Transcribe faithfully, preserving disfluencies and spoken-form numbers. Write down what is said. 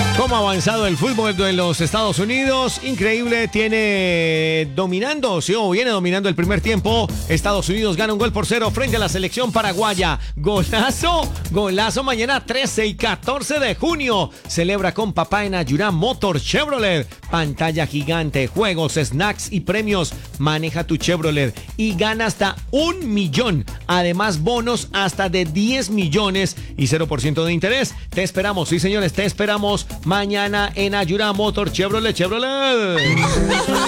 ¿Cómo ha avanzado el fútbol de los Estados Unidos? Increíble, tiene dominando, sí, o viene dominando el primer tiempo. Estados Unidos gana un gol por cero frente a la selección paraguaya. Golazo, golazo mañana trece y catorce de junio. Celebra con papá en Ayurá Motor Chevrolet. Pantalla gigante, juegos, snacks y premios. Maneja tu Chevrolet y gana hasta un millón. Además, bonos hasta de diez millones y cero por ciento de interés. Te esperamos, sí señores, te esperamos mañana en Ayurá Motor Chevrolet. Chevrolet.